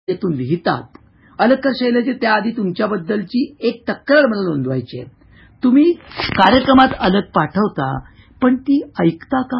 त्यातून लिहितात. अलका शैलजा, त्याआधी तुमच्याबद्दलची एक तक्रार मला नोंदवायची आहे. तुम्ही कार्यक्रमात अलग पाठवता, पण ती ऐकता का?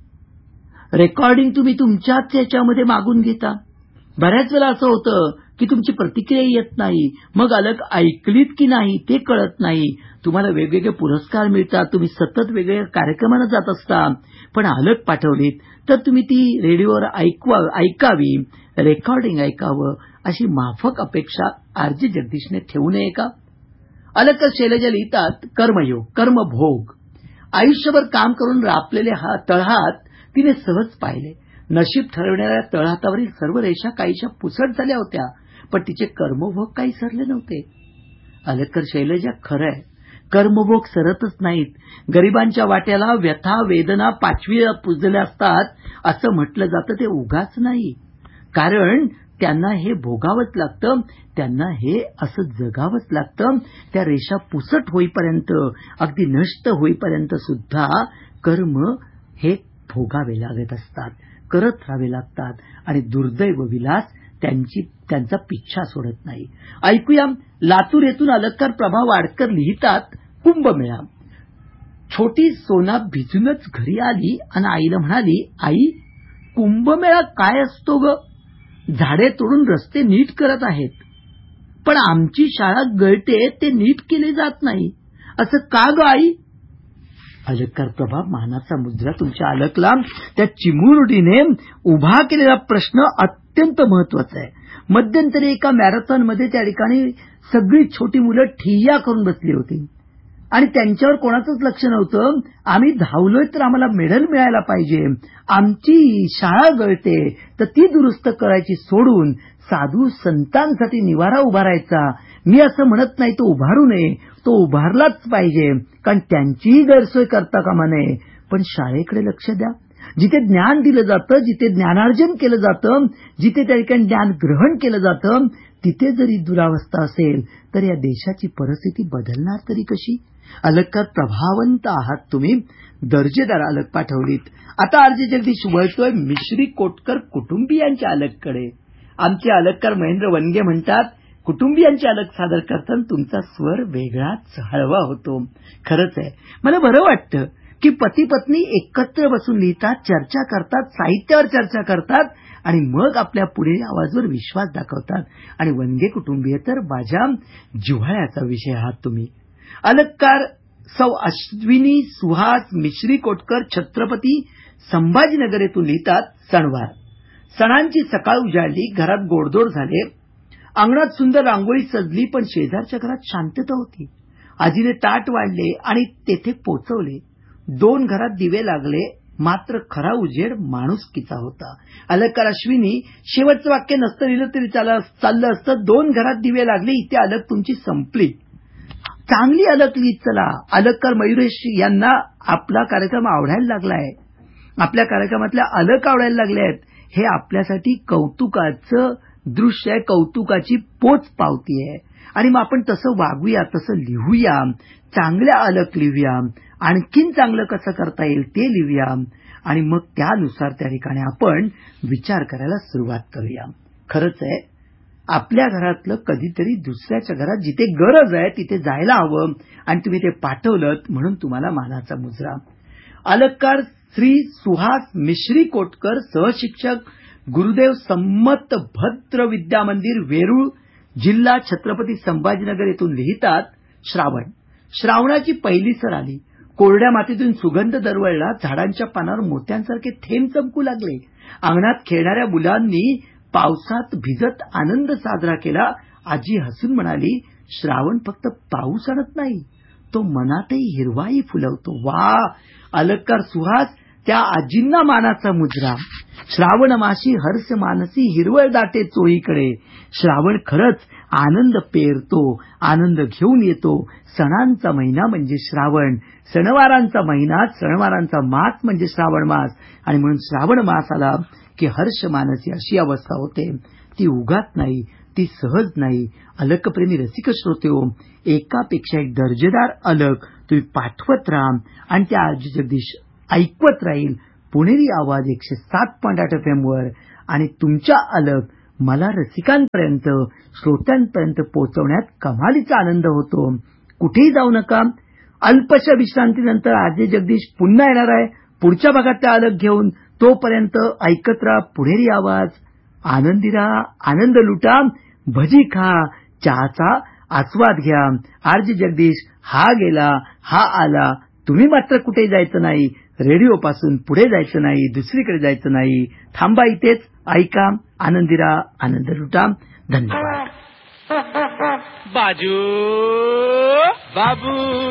रेकॉर्डिंग तुम्ही तुमच्याच याच्यामध्ये मागून घेता. बऱ्याच वेळा असं होतं की तुमची प्रतिक्रिया येत नाही, मग अलग ऐकलीत की नाही ते कळत नाही. तुम्हाला वेगवेगळे पुरस्कार मिळतात, तुम्ही सतत वेगवेगळ्या कार्यक्रमांना जात असता, पण अलग पाठवलीत तर तुम्ही ती रेडिओवर ऐकावी, रेकॉर्डिंग ऐकावं, अशी माफक अपेक्षा आरजे जगदीशने ठेवू नये का? अलका शैलजा लिहितात, कर्मयोग, कर्मभोग. आयुष्यभर काम करून राबलेले तळहात तिने सहज पाहिले. नशीब ठरवणाऱ्या तळहातावरील सर्व रेषा काहीशा पुसट झाल्या होत्या, पण तिचे कर्मभोग काही सरले नव्हते. अलका शैलजा, खरंय, कर्मभोग सरतच नाहीत. गरिबांच्या वाट्याला व्यथा वेदना 5वीला पुजल्या असतात असं म्हटलं जातं ते उगाच नाही. कारण त्यांना हे भोगावंच लागतं, त्यांना हे असं जगावंच लागतं. त्या रेषा पुसट होईपर्यंत, अगदी नष्ट होईपर्यंत सुद्धा कर्म हे भोगावे लागत असतात, करत राहावे लागतात, आणि दुर्दैव विलास त्यांचा पिच्छा सोडत नाही. ऐकूया, लातूर येथून अलंकार प्रभा वाडकर लिहितात, कुंभमेळा. छोटी सोना भिजूनच घरी आली आणि आईला म्हणाली, आई, कुंभमेळा काय असतो ग? झाडे तोडून रस्ते नीट करत आहेत, पण आमची शाळा गळते, ते नीट केले जात नाही, असं का ग आई? अलंकार प्रभा, मानाचा मुद्रा तुमच्या अलकला त्या चिमुरडीने उभा केलेला प्रश्न अत्यंत महत्वाचा आहे. मध्यंतरी एका मॅरेथॉनमध्ये त्या ठिकाणी सगळी छोटी मुलं ठिय्या करून बसली होती आणि त्यांच्यावर कोणाचंच लक्ष नव्हतं. आम्ही धावलोय तर आम्हाला मेडल मिळायला पाहिजे, आमची शाळा गळते तर ती दुरुस्त करायची सोडून साधू संतांसाठी निवारा उभारायचा. मी असं म्हणत नाही तो उभारू नये, तो उभारलाच पाहिजे, कारण त्यांचीही गैरसोय करता कामा नये. पण शाळेकडे लक्ष द्या. जिथे ज्ञान दिलं जातं, जिथे ज्ञानार्जन केलं जातं, जिथे त्या ठिकाणी ज्ञान ग्रहण केलं जातं, तिथे जरी दुरावस्था असेल तर या देशाची परिस्थिती बदलणार तरी कशी? अलंकार प्रभावंत आहात तुम्ही, दर्जेदार अलग पाठवलीत. आता आरजे जगदीश वळतोय मिश्री कोटकर कुटुंबियांच्या अलगकडे. आमचे अलगकार महेंद्र वनगे म्हणतात, कुटुंबियांचे अलग सादर करताना तुमचा स्वर वेगळाच हळवा होतो. खरंच आहे, मला बरं वाटतं की पती पत्नी एकत्र बसून लिहितात, चर्चा करतात, साहित्यावर चर्चा करतात आणि मग आपल्या पुढे आवाजावर विश्वास दाखवतात. आणि वनगे कुटुंबीय तर माझ्या जिव्हाळ्याचा विषय आहात तुम्ही. अलंकार सौ अश्विनी सुहास मिश्री कोटकर छत्रपती संभाजीनगर येथून लिहितात, सणवार. सणांची सकाळ उजाडली, घरात गोडधोड झाले, अंगणात सुंदर रांगोळी सजली, पण शेजारच्या घरात शांतता होती. आजीने ताट वाढले आणि तेथे पोचवले. 2 घरात दिवे लागले, मात्र खरा उजेड माणुसकीचा होता. अलंकार अश्विनी, शेवटचं वाक्य नसतं लिहिलं तरी चाललं असतं. 2 घरात दिवे लागले, इथे अलग तुमची संपली. चांगली अलग लिहित चला. अलंकार मयुरेश यांना आपला कार्यक्रम आवडायला लागलाय, आपल्या कार्यक्रमातल्या अलग आवडायला लागले आहेत. हे आपल्यासाठी कौतुकाचं दृश्य आहे, कौतुकाची पोच पावती आहे. आणि मग आपण तसं वागूया, तसं लिहूया, चांगल्या अलग लिहूया, आणखीन चांगलं कसं करता येईल ते लिहूया, आणि मग त्यानुसार त्या ठिकाणी आपण विचार करायला सुरुवात करूया. खरंच आहे, आपल्या घरातलं कधीतरी दुसऱ्याच्या घरात जिथे गरज आहे तिथे जायला हवं, आणि तुम्ही ते पाठवलं म्हणून तुम्हाला मानाचा मुजरा. अलंकार श्री सुहास मिश्री कोटकर, सहशिक्षक, गुरुदेव सम्मत भद्र विद्या मंदिर, वेरूळ, जिल्हा छत्रपती संभाजीनगर येथून लिहितात, श्रावण. श्रावणाची पहिली सर आली, कोरड्या मातीतून सुगंध दरवळला, झाडांच्या पानावर मोत्यांसारखे थेंब चमकू लागले. अंगणात खेळणाऱ्या मुलांनी पावसात भिजत आनंद साजरा केला. आजी हसून म्हणाली, श्रावण फक्त पाऊस आणत नाही, तो मनातही हिरवाई फुलवतो. वा, अलंकार सुहास, त्या आजींना मानाचा मुजरा. श्रावण मासी हर्ष मानसी, हिरवळ दाटे चोहीकडे. श्रावण खरंच आनंद पेरतो, आनंद घेऊन येतो. सणांचा महिना म्हणजे श्रावण, सणवारांचा महिना, सणवारांचा मास म्हणजे श्रावण मास. आणि म्हणून श्रावण मास आला की हर्ष मानसी अशी अवस्था होते. ती उगाच नाही, ती सहज नाही. अलकप्रेमी रसिक श्रोतेहो, एकापेक्षा एक दर्जेदार अलक तुम्ही पाठवत राहा आणि त्या आरजे जगदीश ऐकवत राहील. पुणेरी आवाज 107.8 FM वर, आणि तुमच्या अलक मला रसिकांपर्यंत, श्रोत्यांपर्यंत पोहोचवण्यात कमालीचा आनंद होतो. कुठेही जाऊ नका. अल्पशा विश्रांतीनंतर आरजे जगदीश पुन्हा येणार आहे पुढच्या भागातले अलग घेऊन. तोपर्यंत ऐकत राहा पुणेरी आवाज. आनंदी राहा, आनंद लुटा, भजी खा, चहाचा आस्वाद घ्या. आरजे जगदीश हा गेला, हा आला. तुम्ही मात्र कुठे जायचं नाही. रेडिओपासून पुढे जायचं नाही, दुसरीकडे जायचं नाही. थांबा इथेच, ऐका, आनंदी राहा, आनंद लुटा. धन्यवाद. बाजू बाबू